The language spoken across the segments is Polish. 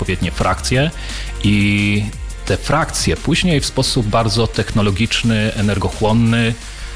odpowiednie frakcje i te frakcje później w sposób bardzo technologiczny, energochłonny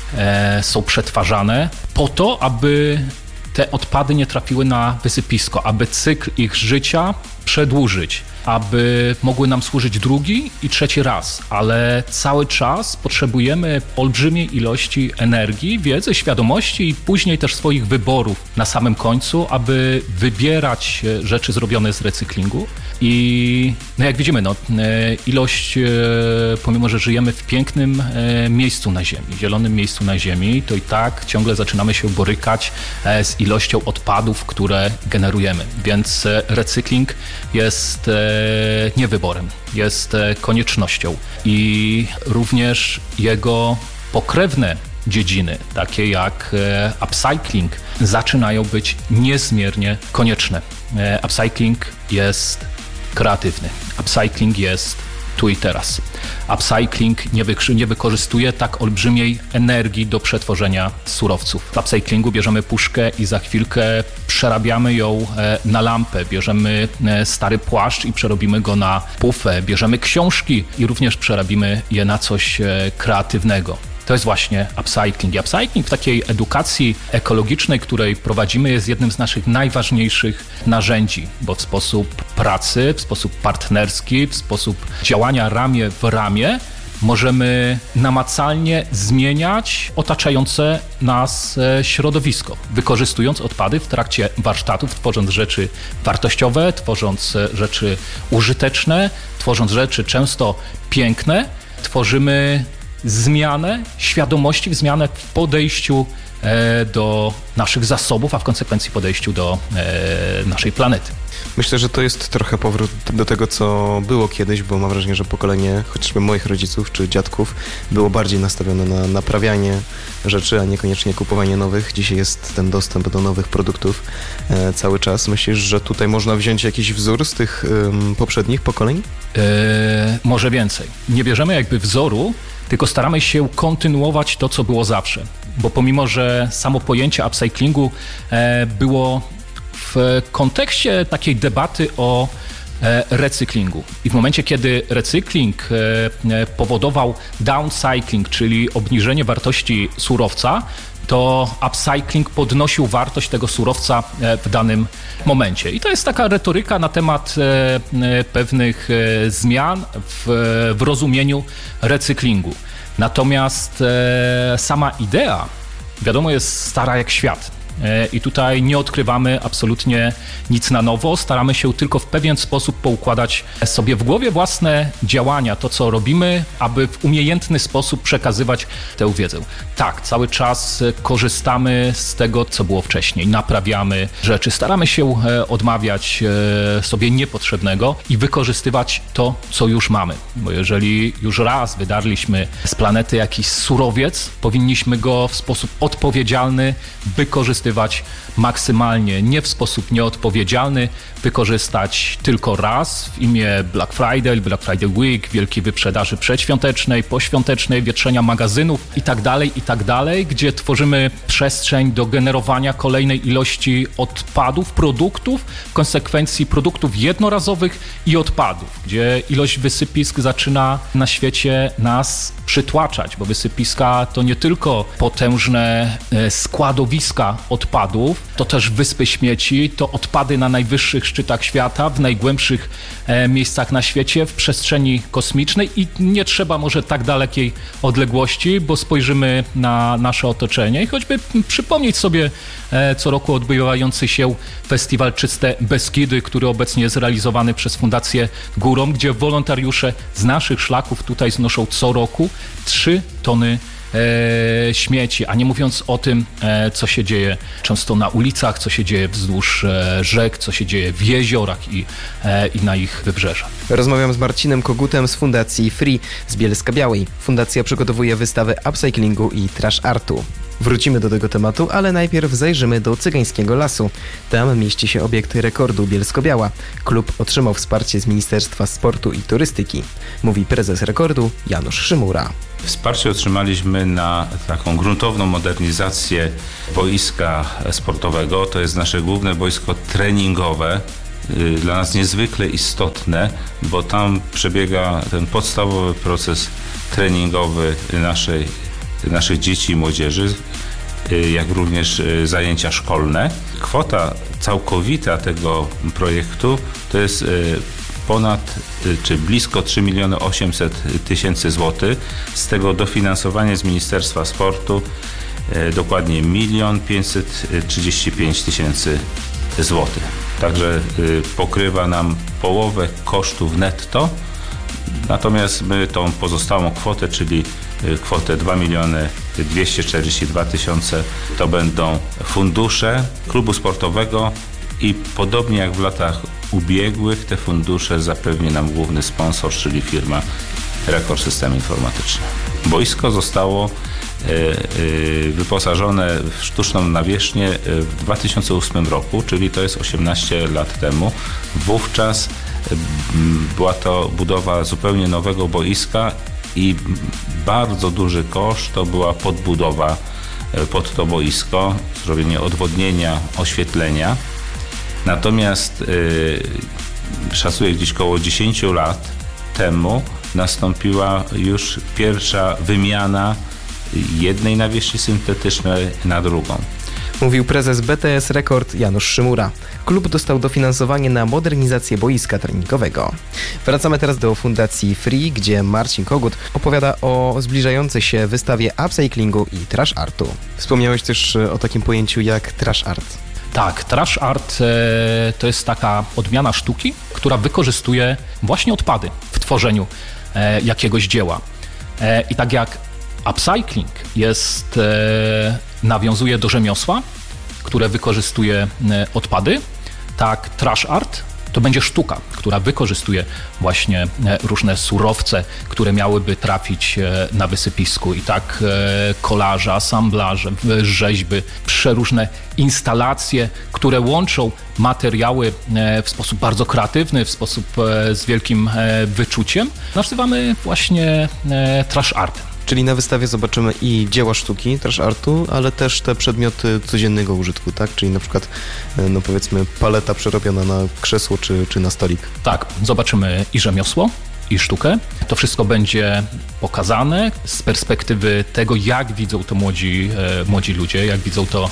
są przetwarzane po to, aby te odpady nie trafiły na wysypisko, aby cykl ich życia przedłużyć, aby mogły nam służyć drugi i trzeci raz, ale cały czas potrzebujemy olbrzymiej ilości energii, wiedzy, świadomości i później też swoich wyborów na samym końcu, aby wybierać rzeczy zrobione z recyklingu. I jak widzimy, ilość, pomimo że żyjemy w pięknym miejscu na Ziemi, zielonym miejscu na Ziemi, to i tak ciągle zaczynamy się borykać z ilością odpadów, które generujemy. Więc recykling jest nie wyborem, jest koniecznością i również jego pokrewne dziedziny, takie jak upcycling, zaczynają być niezmiernie konieczne. Upcycling jest kreatywny. Upcycling jest tu i teraz. Upcycling nie wykorzystuje tak olbrzymiej energii do przetworzenia surowców. W upcyclingu bierzemy puszkę i za chwilkę przerabiamy ją na lampę. Bierzemy stary płaszcz i przerobimy go na pufę. Bierzemy książki i również przerobimy je na coś kreatywnego. To jest właśnie upcycling. I upcycling w takiej edukacji ekologicznej, której prowadzimy, jest jednym z naszych najważniejszych narzędzi, bo w sposób pracy, w sposób partnerski, w sposób działania ramię w ramię możemy namacalnie zmieniać otaczające nas środowisko, wykorzystując odpady w trakcie warsztatów, tworząc rzeczy wartościowe, tworząc rzeczy użyteczne, tworząc rzeczy często piękne, tworzymy zmianę świadomości, zmianę w podejściu do naszych zasobów, a w konsekwencji podejściu do naszej planety. Myślę, że to jest trochę powrót do tego, co było kiedyś, bo mam wrażenie, że pokolenie chociażby moich rodziców czy dziadków było bardziej nastawione na naprawianie rzeczy, a niekoniecznie kupowanie nowych. Dzisiaj jest ten dostęp do nowych produktów cały czas. Myślisz, że tutaj można wziąć jakiś wzór z tych poprzednich pokoleń? Może więcej. Nie bierzemy jakby wzoru, tylko staramy się kontynuować to, co było zawsze. Bo pomimo, że samo pojęcie upcyclingu było w kontekście takiej debaty o recyklingu. I w momencie, kiedy recykling powodował downcycling, czyli obniżenie wartości surowca, to upcycling podnosił wartość tego surowca w danym momencie. I to jest taka retoryka na temat pewnych zmian w rozumieniu recyklingu. Natomiast sama idea, wiadomo, jest stara jak świat. I tutaj nie odkrywamy absolutnie nic na nowo, staramy się tylko w pewien sposób poukładać sobie w głowie własne działania, to co robimy, aby w umiejętny sposób przekazywać tę wiedzę. Tak, cały czas korzystamy z tego, co było wcześniej, naprawiamy rzeczy, staramy się odmawiać sobie niepotrzebnego i wykorzystywać to, co już mamy. Bo jeżeli już raz wydarliśmy z planety jakiś surowiec, powinniśmy go w sposób odpowiedzialny wykorzystywać maksymalnie, nie w sposób nieodpowiedzialny, wykorzystać tylko raz w imię Black Friday Week, wielkiej wyprzedaży przedświątecznej, poświątecznej, wietrzenia magazynów i tak dalej, gdzie tworzymy przestrzeń do generowania kolejnej ilości odpadów, produktów, w konsekwencji produktów jednorazowych i odpadów, gdzie ilość wysypisk zaczyna na świecie nas przytłaczać, bo wysypiska to nie tylko potężne składowiska odpadów, to też wyspy śmieci, to odpady na najwyższych szczytach świata, w najgłębszych miejscach na świecie, w przestrzeni kosmicznej i nie trzeba może tak dalekiej odległości, bo spojrzymy na nasze otoczenie i choćby przypomnieć sobie co roku odbywający się festiwal Czyste Beskidy, który obecnie jest realizowany przez Fundację Górą, gdzie wolontariusze z naszych szlaków tutaj znoszą co roku 3 tony śmieci, a nie mówiąc o tym, co się dzieje często na ulicach, co się dzieje wzdłuż rzek, co się dzieje w jeziorach i na ich wybrzeżach. Rozmawiam z Marcinem Kogutem z Fundacji Free z Bielska-Białej. Fundacja przygotowuje wystawę upcyclingu i trash artu. Wrócimy do tego tematu, ale najpierw zajrzymy do Cygańskiego Lasu. Tam mieści się obiekt rekordu Bielsko-Biała. Klub otrzymał wsparcie z Ministerstwa Sportu i Turystyki. Mówi prezes rekordu Janusz Szymura. Wsparcie otrzymaliśmy na taką gruntowną modernizację boiska sportowego. To jest nasze główne boisko treningowe. dla nas niezwykle istotne, bo tam przebiega ten podstawowy proces treningowy naszych dzieci i młodzieży, jak również zajęcia szkolne. Kwota całkowita tego projektu to jest blisko 3 800 000 złotych. Z tego dofinansowanie z Ministerstwa Sportu dokładnie 1 535 000 złotych. Także pokrywa nam połowę kosztów netto, natomiast my tą pozostałą kwotę, czyli kwotę 2 242 000, to będą fundusze klubu sportowego i podobnie jak w latach ubiegłych te fundusze zapewni nam główny sponsor, czyli firma Rekord Systemy Informatyczne. Boisko zostało wyposażone w sztuczną nawierzchnię w 2008 roku, czyli to jest 18 lat temu. Wówczas była to budowa zupełnie nowego boiska i bardzo duży koszt to była podbudowa pod to boisko, zrobienie odwodnienia, oświetlenia. Natomiast szacuję gdzieś około 10 lat temu nastąpiła już pierwsza wymiana jednej nawierzchni syntetycznej na drugą. Mówił prezes BTS Rekord Janusz Szymura. Klub dostał dofinansowanie na modernizację boiska treningowego. Wracamy teraz do Fundacji Free, gdzie Marcin Kogut opowiada o zbliżającej się wystawie upcyclingu i trash artu. Wspomniałeś też o takim pojęciu jak trash art. Tak, trash art to jest taka odmiana sztuki, która wykorzystuje właśnie odpady w tworzeniu jakiegoś dzieła. I tak jak upcycling nawiązuje do rzemiosła, które wykorzystuje odpady, tak trash art to będzie sztuka, która wykorzystuje właśnie różne surowce, które miałyby trafić na wysypisku. I tak kolaże, asamblaże, rzeźby, przeróżne instalacje, które łączą materiały w sposób bardzo kreatywny, w sposób z wielkim wyczuciem, nazywamy właśnie trash artem. Czyli na wystawie zobaczymy i dzieła sztuki, trash artu, ale też te przedmioty codziennego użytku, tak? Czyli na przykład, no powiedzmy, paleta przerobiona na krzesło czy na stolik. Tak, zobaczymy i rzemiosło, i sztukę. To wszystko będzie pokazane z perspektywy tego, jak widzą to młodzi ludzie, jak widzą to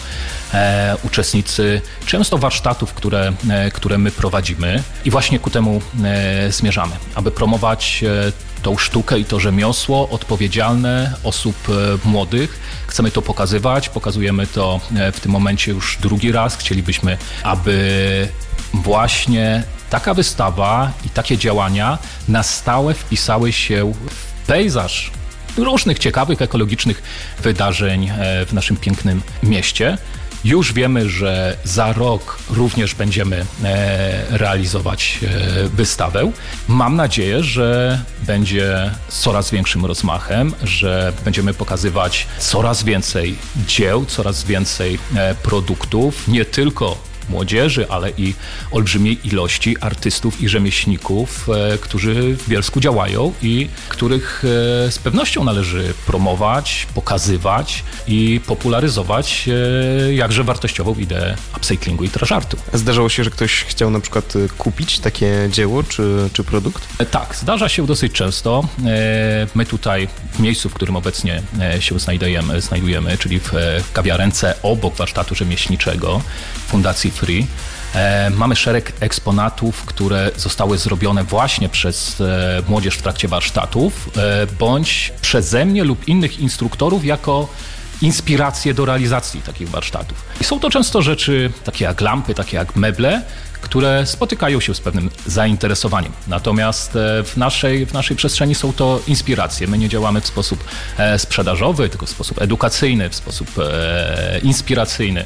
uczestnicy często warsztatów, które my prowadzimy i właśnie ku temu zmierzamy, aby promować tą sztukę i to rzemiosło odpowiedzialne osób młodych. Chcemy to pokazywać, pokazujemy to w tym momencie już drugi raz. Chcielibyśmy, aby właśnie taka wystawa i takie działania na stałe wpisały się w pejzaż różnych ciekawych, ekologicznych wydarzeń w naszym pięknym mieście. Już wiemy, że za rok również będziemy realizować wystawę. Mam nadzieję, że będzie z coraz większym rozmachem, że będziemy pokazywać coraz więcej dzieł, coraz więcej produktów, nie tylko młodzieży, ale i olbrzymiej ilości artystów i rzemieślników, którzy w Bielsku działają i których z pewnością należy promować, pokazywać i popularyzować jakże wartościową ideę upcyclingu i trash artu. Zdarzało się, że ktoś chciał na przykład kupić takie dzieło czy produkt? Tak, zdarza się dosyć często. My tutaj w miejscu, w którym obecnie się znajdujemy, czyli w kawiarence obok warsztatu rzemieślniczego Fundacji Free, mamy szereg eksponatów, które zostały zrobione właśnie przez młodzież w trakcie warsztatów, bądź przeze mnie lub innych instruktorów jako inspiracje do realizacji takich warsztatów. I są to często rzeczy takie jak lampy, takie jak meble, które spotykają się z pewnym zainteresowaniem. Natomiast w naszej przestrzeni są to inspiracje. My nie działamy w sposób sprzedażowy, tylko w sposób edukacyjny, w sposób inspiracyjny.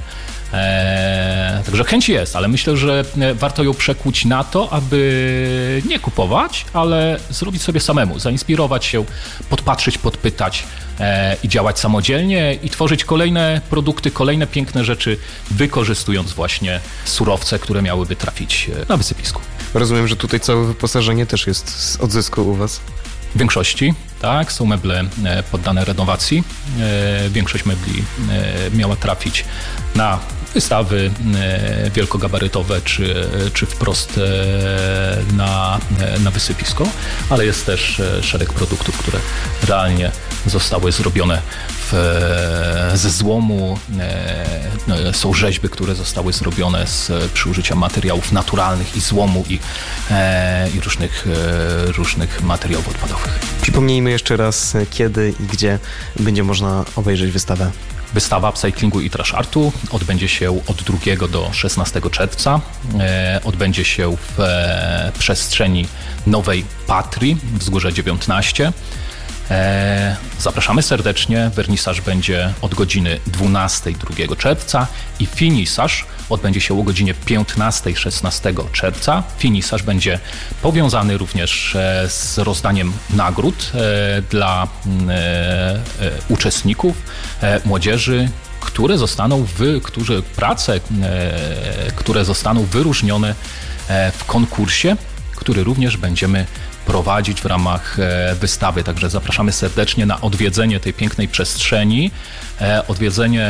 Także chęć jest, ale myślę, że warto ją przekuć na to, aby nie kupować, ale zrobić sobie samemu, zainspirować się, podpatrzeć, podpytać i działać samodzielnie i tworzyć kolejne produkty, kolejne piękne rzeczy, wykorzystując właśnie surowce, które miałyby trafić na wysypisku. Rozumiem, że tutaj całe wyposażenie też jest z odzysku u Was? W większości, tak, są meble poddane renowacji. Większość mebli miała trafić na wystawy wielkogabarytowe, czy wprost na wysypisko, ale jest też szereg produktów, które realnie zostały zrobione ze złomu. Są rzeźby, które zostały zrobione przy użyciu materiałów naturalnych i złomu i różnych materiałów odpadowych. Przypomnijmy jeszcze raz, kiedy i gdzie będzie można obejrzeć wystawę. Wystawa upcyclingu i trash artu odbędzie się od 2 do 16 czerwca. Odbędzie się w przestrzeni Nowej Patrii, Wzgórze 19. Zapraszamy serdecznie. Wernisaż będzie od godziny 12 2 czerwca i finisaż odbędzie się o godzinie 15 16 czerwca. Finisaż będzie powiązany również z rozdaniem nagród dla uczestników, młodzieży, które zostaną wyróżnione w konkursie, który również będziemy prowadzić w ramach wystawy. Także zapraszamy serdecznie na odwiedzenie tej pięknej przestrzeni, odwiedzenie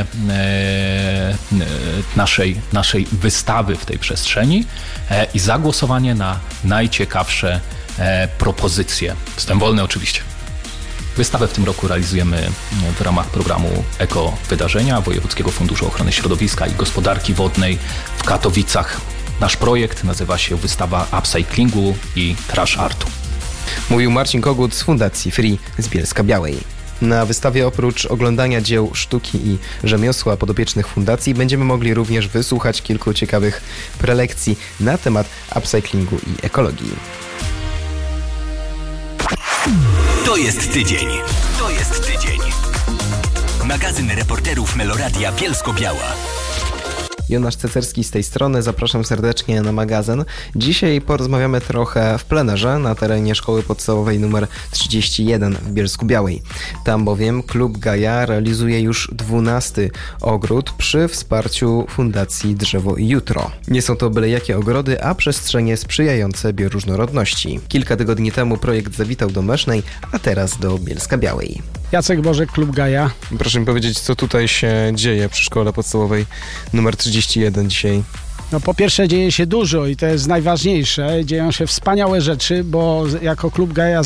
naszej wystawy w tej przestrzeni i zagłosowanie na najciekawsze propozycje. Wstęp wolny oczywiście. Wystawę w tym roku realizujemy w ramach programu Eko-Wydarzenia Wojewódzkiego Funduszu Ochrony Środowiska i Gospodarki Wodnej w Katowicach. Nasz projekt nazywa się Wystawa Upcyclingu i Trash Artu. Mówił Marcin Kogut z Fundacji Free z Bielska-Białej. Na wystawie oprócz oglądania dzieł sztuki i rzemiosła podopiecznych fundacji będziemy mogli również wysłuchać kilku ciekawych prelekcji na temat upcyclingu i ekologii. To jest tydzień. Magazyn reporterów Meloradia Bielsko-Biała. Jonasz Cecerski z tej strony, zapraszam serdecznie na magazyn. Dzisiaj porozmawiamy trochę w plenerze na terenie Szkoły Podstawowej nr 31 w Bielsku-Białej. Tam bowiem Klub Gaja realizuje już 12. ogród przy wsparciu Fundacji Drzewo i Jutro. Nie są to byle jakie ogrody, a przestrzenie sprzyjające bioróżnorodności. Kilka tygodni temu projekt zawitał do Mesznej, a teraz do Bielska-Białej. Jacek Bożek, Klub Gaja. Proszę mi powiedzieć, co tutaj się dzieje przy Szkole Podstawowej nr 31 dzisiaj? No po pierwsze dzieje się dużo i to jest najważniejsze. Dzieją się wspaniałe rzeczy, bo jako Klub Gaja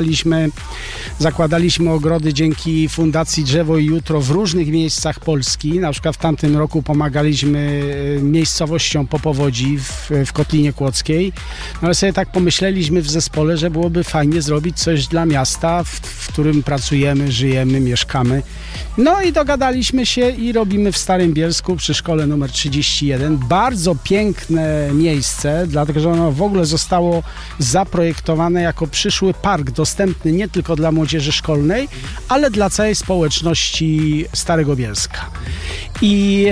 zakładaliśmy ogrody dzięki Fundacji Drzewo i Jutro w różnych miejscach Polski. Na przykład w tamtym roku pomagaliśmy miejscowościom po powodzi w Kotlinie Kłodzkiej. No ale sobie tak pomyśleliśmy w zespole, że byłoby fajnie zrobić coś dla miasta, w którym pracujemy, żyjemy, mieszkamy. No i dogadaliśmy się i robimy w Starym Bielsku przy szkole numer 31. Bardzo piękne miejsce, dlatego że ono w ogóle zostało zaprojektowane jako przyszły park dostępny nie tylko dla młodzieży szkolnej, ale dla całej społeczności Starego Bielska. I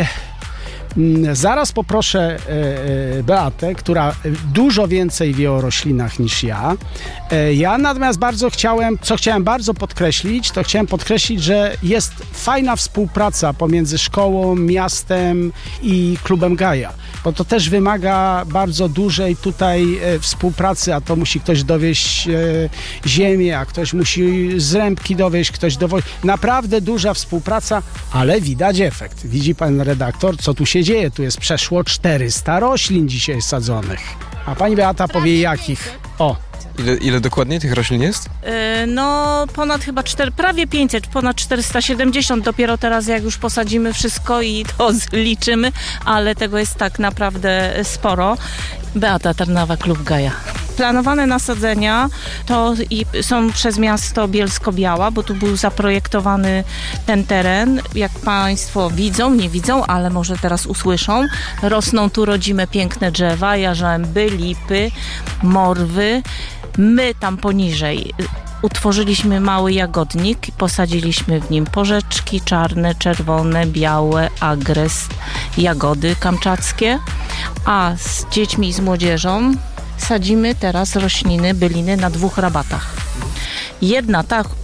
zaraz poproszę Beatę, która dużo więcej wie o roślinach niż ja. Ja natomiast chciałem bardzo podkreślić, że jest fajna współpraca pomiędzy szkołą, miastem i Klubem Gaja, bo to też wymaga bardzo dużej tutaj współpracy, a to musi ktoś dowieźć ziemię, a ktoś musi zrębki dowieźć, ktoś dowozi. Naprawdę duża współpraca, ale widać efekt. Widzi pan redaktor, co tu się dzieje? Tu jest przeszło 400 roślin dzisiaj sadzonych. A pani Beata powie jakich. O. Ile dokładnie tych roślin jest? No ponad chyba prawie 500, ponad 470 dopiero teraz jak już posadzimy wszystko i to zliczymy, ale tego jest tak naprawdę sporo. Beata Tarnawa, Klub Gaja. Planowane nasadzenia to są przez miasto Bielsko-Biała, bo tu był zaprojektowany ten teren. Jak państwo widzą, nie widzą, ale może teraz usłyszą, rosną tu rodzime piękne drzewa, jarzęby, lipy, morwy. My tam poniżej utworzyliśmy mały jagodnik i posadziliśmy w nim porzeczki czarne, czerwone, białe, agrest, jagody kamczackie, a z dziećmi i z młodzieżą sadzimy teraz rośliny, byliny na 2 rabatach. Jedna ta,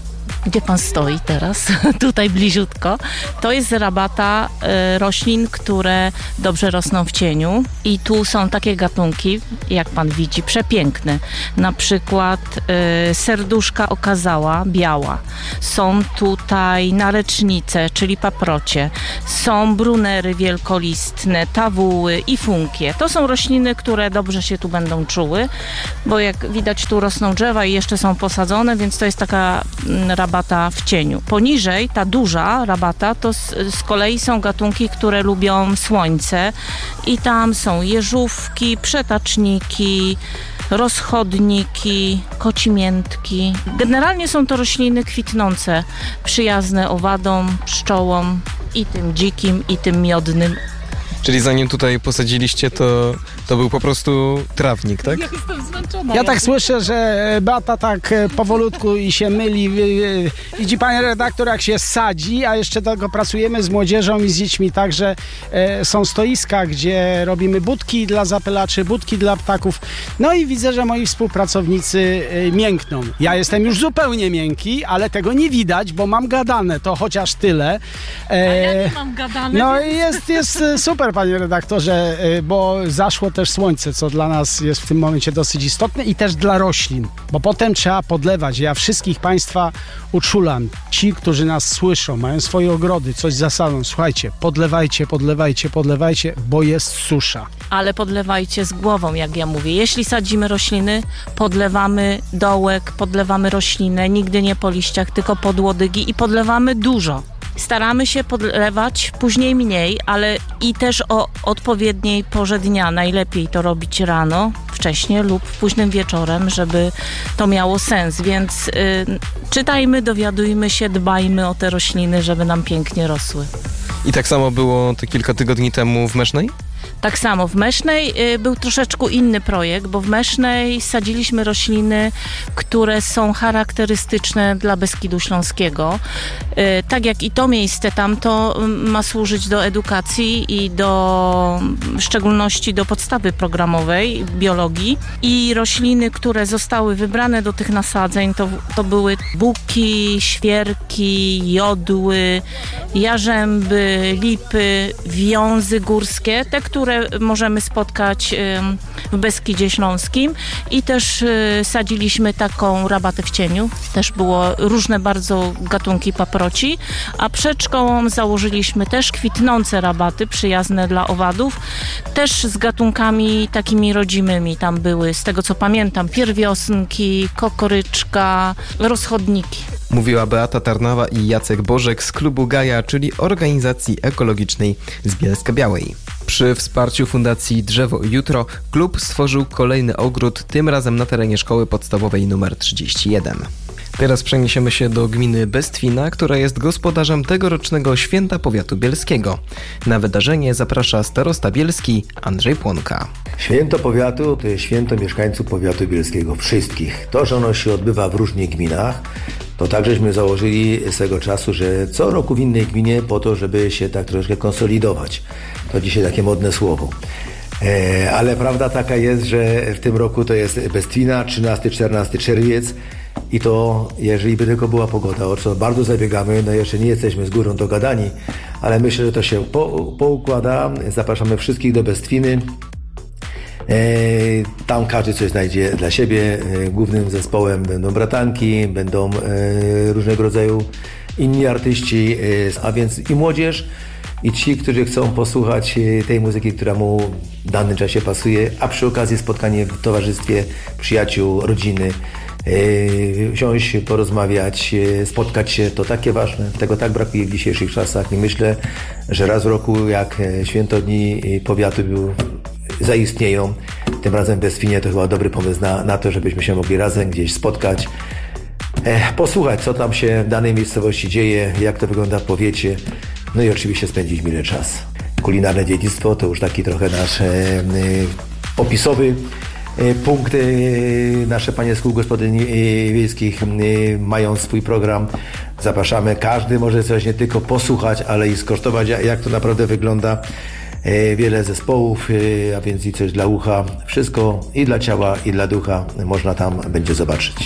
gdzie pan stoi teraz, tutaj bliziutko, to jest rabata roślin, które dobrze rosną w cieniu i tu są takie gatunki, jak pan widzi, przepiękne. Na przykład serduszka okazała, biała. Są tutaj narecznice, czyli paprocie. Są brunery wielkolistne, tawuły i funkie. To są rośliny, które dobrze się tu będą czuły, bo jak widać tu rosną drzewa i jeszcze są posadzone, więc to jest taka rabata w cieniu. Poniżej, ta duża rabata, to z kolei są gatunki, które lubią słońce i tam są jeżówki, przetaczniki, rozchodniki, kocimiętki. Generalnie są to rośliny kwitnące, przyjazne owadom, pszczołom i tym dzikim, i tym miodnym. Czyli zanim tutaj posadziliście, to był po prostu trawnik, tak? Ja jestem zmęczona. Ja tak słyszę, że Beata tak powolutku i się myli. Widzi pani redaktor, jak się sadzi, a jeszcze tego pracujemy z młodzieżą i z dziećmi, także są stoiska, gdzie robimy budki dla zapylaczy, budki dla ptaków. No i widzę, że moi współpracownicy miękną. Ja jestem już zupełnie miękki, ale tego nie widać, bo mam gadane, to chociaż tyle. A ja nie mam gadane. No i jest super, panie redaktorze, bo zaszło też słońce, co dla nas jest w tym momencie dosyć istotne i też dla roślin, bo potem trzeba podlewać. Ja wszystkich państwa uczulam. Ci, którzy nas słyszą, mają swoje ogrody, coś zasadą. Słuchajcie, podlewajcie, bo jest susza. Ale podlewajcie z głową, jak ja mówię. Jeśli sadzimy rośliny, podlewamy dołek, podlewamy roślinę, nigdy nie po liściach, tylko pod łodygi i podlewamy dużo. Staramy się podlewać, później mniej, ale i też o odpowiedniej porze dnia. Najlepiej to robić rano, wcześnie lub późnym wieczorem, żeby to miało sens. Więc czytajmy, dowiadujmy się, dbajmy o te rośliny, żeby nam pięknie rosły. I tak samo było to kilka tygodni temu w Mesznej? Tak samo w Mesznej był troszeczkę inny projekt, bo w Mesznej sadziliśmy rośliny, które są charakterystyczne dla Beskidu Śląskiego. Tak jak i to miejsce tamto ma służyć do edukacji i w szczególności do podstawy programowej biologii. I rośliny, które zostały wybrane do tych nasadzeń, to były buki, świerki, jodły, jarzęby, lipy, wiązy górskie, te, które możemy spotkać w Beskidzie Śląskim i też sadziliśmy taką rabatę w cieniu. Też było różne bardzo gatunki paproci, a przed szkołą założyliśmy też kwitnące rabaty przyjazne dla owadów, też z gatunkami takimi rodzimymi. Tam były, z tego co pamiętam, pierwiosnki, kokoryczka, rozchodniki. Mówiła Beata Tarnawa i Jacek Bożek z klubu Gaja, czyli organizacji ekologicznej z Bielska-Białej. Przy wsparciu Fundacji Drzewo Jutro klub stworzył kolejny ogród, tym razem na terenie szkoły podstawowej nr 31. Teraz przeniesiemy się do gminy Bestwina, która jest gospodarzem tegorocznego Święta Powiatu Bielskiego. Na wydarzenie zaprasza starosta bielski Andrzej Płonka. Święto Powiatu to jest święto mieszkańców Powiatu Bielskiego, wszystkich. To, że ono się odbywa w różnych gminach, to tak żeśmy założyli swego czasu, że co roku w innej gminie po to, żeby się tak troszkę konsolidować. To dzisiaj takie modne słowo. Ale prawda taka jest, że w tym roku to jest Bestwina, 13-14 czerwiec i to, jeżeli by tylko była pogoda, o co bardzo zabiegamy, no jeszcze nie jesteśmy z górą dogadani, ale myślę, że to się poukłada. Zapraszamy wszystkich do Bestwiny. Tam każdy coś znajdzie dla siebie. Głównym zespołem będą bratanki, będą różnego rodzaju inni artyści, a więc i młodzież, i ci, którzy chcą posłuchać tej muzyki, która mu w danym czasie pasuje, a przy okazji spotkanie w towarzystwie przyjaciół, rodziny, wsiąść, porozmawiać, spotkać się, to takie ważne. Tego tak brakuje w dzisiejszych czasach i myślę, że raz w roku, jak Święto Dni Powiatu zaistnieją, tym razem w Bestwinie, to chyba dobry pomysł na to, żebyśmy się mogli razem gdzieś spotkać, posłuchać, co tam się w danej miejscowości dzieje, jak to wygląda w powiecie, no i oczywiście spędzić mile czas. Kulinarne dziedzictwo to już taki trochę nasz opisowy punkt. Nasze panie z kół gospodyń wiejskich mają swój program. Zapraszamy. Każdy może coś nie tylko posłuchać, ale i skosztować, jak to naprawdę wygląda. Wiele zespołów, a więc i coś dla ucha. Wszystko i dla ciała, i dla ducha można tam będzie zobaczyć.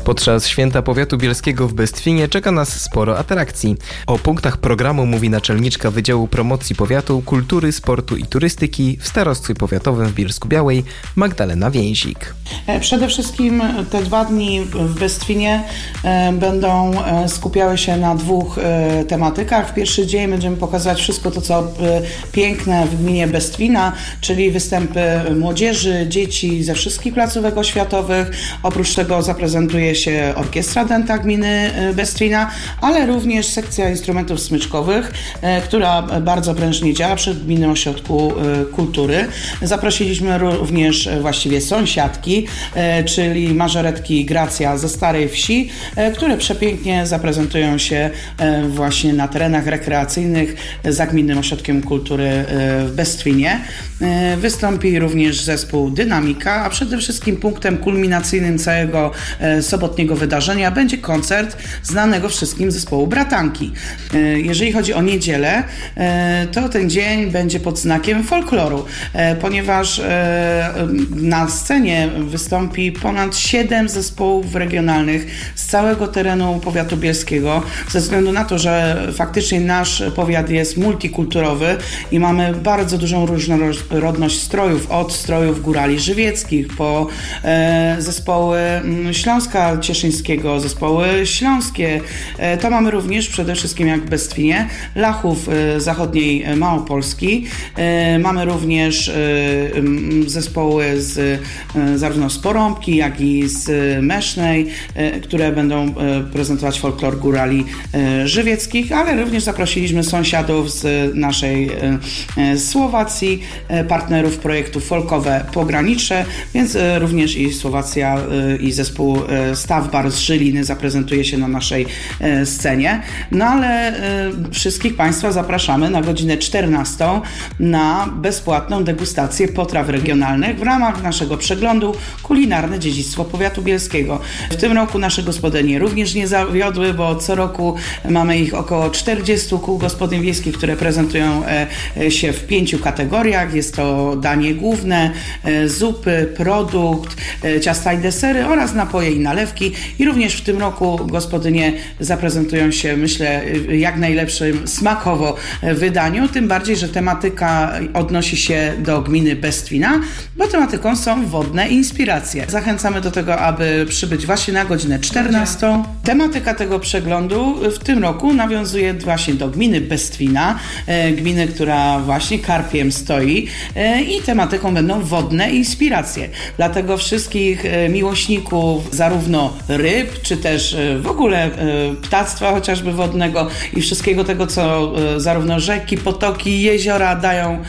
Podczas Święta Powiatu Bielskiego w Bestwinie czeka nas sporo atrakcji. O punktach programu mówi naczelniczka Wydziału Promocji Powiatu, Kultury, Sportu i Turystyki w Starostwie Powiatowym w Bielsku-Białej Magdalena Więzik. Przede wszystkim te 2 dni w Bestwinie będą skupiały się na 2 tematykach. W pierwszy dzień będziemy pokazywać wszystko to, co piękne w gminie Bestwina, czyli występy młodzieży, dzieci ze wszystkich placówek oświatowych. Oprócz tego zaprezentuje się Orkiestra Dęta gminy Bestwina, ale również sekcja instrumentów smyczkowych, która bardzo prężnie działa przy Gminnym Ośrodku Kultury. Zaprosiliśmy również właściwie sąsiadki, czyli mażoretki Gracja ze Starej Wsi, które przepięknie zaprezentują się właśnie na terenach rekreacyjnych za Gminnym Ośrodkiem Kultury w Bestwinie. Wystąpi również zespół Dynamika, a przede wszystkim punktem kulminacyjnym całego sobotniego wydarzenia będzie koncert znanego wszystkim zespołu Bratanki. Jeżeli chodzi o niedzielę, to ten dzień będzie pod znakiem folkloru, ponieważ na scenie wystąpi ponad 7 zespołów regionalnych z całego terenu powiatu bielskiego, ze względu na to, że faktycznie nasz powiat jest multikulturowy i mamy bardzo dużą różnorodność strojów, od strojów górali żywieckich po zespoły Śląska Cieszyńskiego, zespoły śląskie. To mamy również przede wszystkim jak w Bestwinie Lachów zachodniej Małopolski. Mamy również zespoły zarówno z Porąbki, jak i z Mesznej, które będą prezentować folklor górali żywieckich, ale również zaprosiliśmy sąsiadów z naszej Słowacji, partnerów projektu Folkowe Pogranicze, więc również i Słowacja i zespół Stawbar z Żyliny zaprezentuje się na naszej scenie. No ale wszystkich Państwa zapraszamy na godzinę 14 na bezpłatną degustację potraw regionalnych w ramach naszego przeglądu Kulinarne Dziedzictwo Powiatu Bielskiego. W tym roku nasze gospodynie również nie zawiodły, bo co roku mamy ich około 40 kół gospodyń wiejskich, które prezentują się w 5 kategoriach. Jest to danie główne, zupy, produkt, ciasta i desery oraz napoje i nalewki. I również w tym roku gospodynie zaprezentują się, myślę, jak najlepszym smakowo wydaniu, tym bardziej, że tematyka odnosi się do gminy Bestwina, bo tematyką są wodne inspiracje. Zachęcamy do tego, aby przybyć właśnie na godzinę 14. Tematyka tego przeglądu w tym roku nawiązuje właśnie do gminy Bestwina, gminy, która właśnie karpiem stoi, i tematyką będą wodne inspiracje. Dlatego wszystkich miłośników zarówno ryb, czy też w ogóle ptactwa chociażby wodnego i wszystkiego tego, co zarówno rzeki, potoki, jeziora dają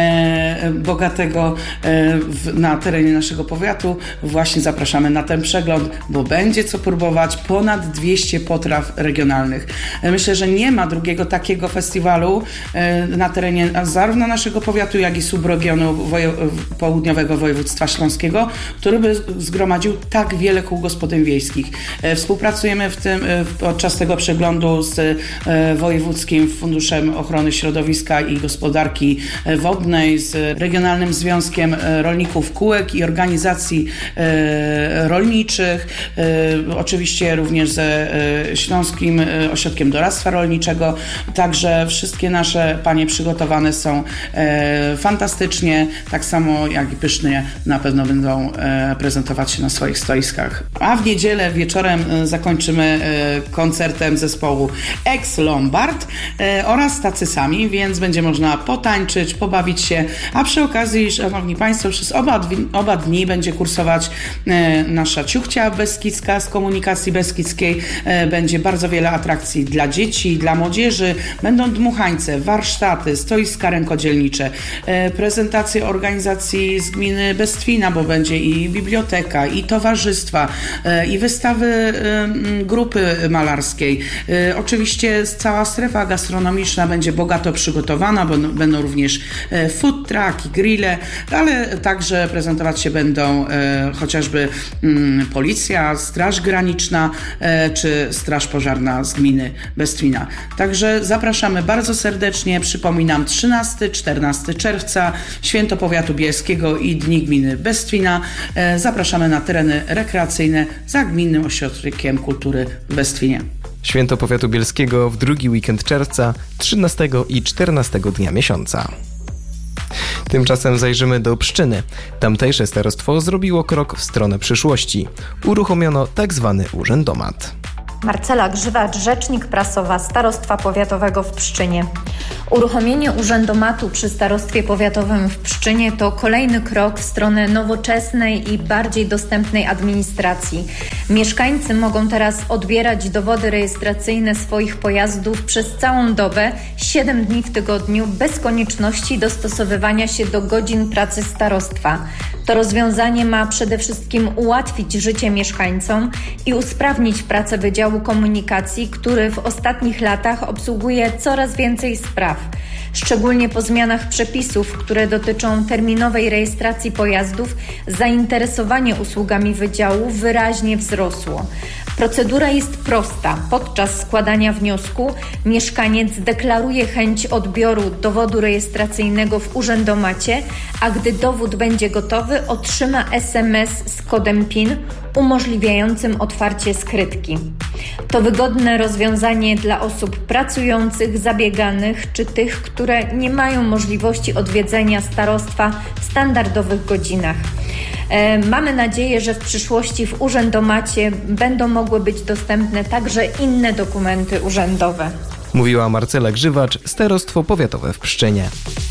bogatego na terenie naszego powiatu, właśnie zapraszamy na ten przegląd, bo będzie co próbować, ponad 200 potraw regionalnych. Myślę, że nie ma drugiego takiego festiwalu na terenie zarówno naszego powiatu, jak i subregionu południowego województwa śląskiego, który by zgromadził tak wiele kół gospodyń wiejskich. Współpracujemy podczas tego przeglądu z Wojewódzkim Funduszem Ochrony Środowiska i Gospodarki Wodnej, z Regionalnym Związkiem Rolników Kółek i Organizacji Rolniczych, oczywiście również ze Śląskim Ośrodkiem Doradztwa Rolniczego. Także wszystkie nasze panie przygotowane są fantastycznie, tak samo jak i pysznie na pewno będą prezentować się na swoich stoiskach. A w niedzielę wieczorem zakończymy koncertem zespołu Ex Lombard oraz tacy sami, więc będzie można potańczyć, pobawić się, a przy okazji, szanowni Państwo, przez oba dni będzie kursować nasza ciuchcia beskidzka z komunikacji beskidzkiej. Będzie bardzo wiele atrakcji dla dzieci, dla młodzieży. Będą dmuchańce, warsztaty, stoiska rękodzielnicze, prezentacje organizacji z gminy Bestwina, bo będzie i biblioteka, i towarzystwa, i wystawy grupy malarskiej. Oczywiście cała strefa gastronomiczna będzie bogato przygotowana, bo będą również food trucki, grille, ale także prezentować się będą chociażby policja, straż graniczna czy straż pożarna z gminy Bestwina. Także zapraszamy bardzo serdecznie. Przypominam, 13-14 czerwca, Święto Powiatu Bielskiego i Dni Gminy Bestwina. Zapraszamy na tereny rekreacyjne za Gminnym Ośrodkiem Kultury w Bestwinie. Święto Powiatu Bielskiego w drugi weekend czerwca, 13 i 14 dnia miesiąca. Tymczasem zajrzymy do Pszczyny. Tamtejsze starostwo zrobiło krok w stronę przyszłości. Uruchomiono tzw. urzędomat. Marcela Grzywacz, rzecznik prasowa Starostwa Powiatowego w Pszczynie. Uruchomienie urzędomatu przy Starostwie Powiatowym w Pszczynie to kolejny krok w stronę nowoczesnej i bardziej dostępnej administracji. Mieszkańcy mogą teraz odbierać dowody rejestracyjne swoich pojazdów przez całą dobę, 7 dni w tygodniu, bez konieczności dostosowywania się do godzin pracy starostwa. To rozwiązanie ma przede wszystkim ułatwić życie mieszkańcom i usprawnić pracę Wydziału Komunikacji, który w ostatnich latach obsługuje coraz więcej spraw. Szczególnie po zmianach przepisów, które dotyczą terminowej rejestracji pojazdów, zainteresowanie usługami Wydziału wyraźnie wzrosło. Procedura jest prosta. Podczas składania wniosku mieszkaniec deklaruje chęć odbioru dowodu rejestracyjnego w urzędomacie, a gdy dowód będzie gotowy, otrzyma SMS z kodem PIN umożliwiającym otwarcie skrytki. To wygodne rozwiązanie dla osób pracujących, zabieganych czy tych, które nie mają możliwości odwiedzenia starostwa w standardowych godzinach. Mamy nadzieję, że w przyszłości w urzędomacie będą mogły być dostępne także inne dokumenty urzędowe. Mówiła Marcela Grzywacz, Starostwo Powiatowe w Pszczynie.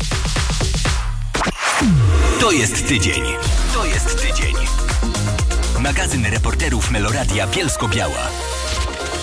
To jest tydzień. To jest tydzień. Magazyn reporterów Meloradia Bielsko-Biała.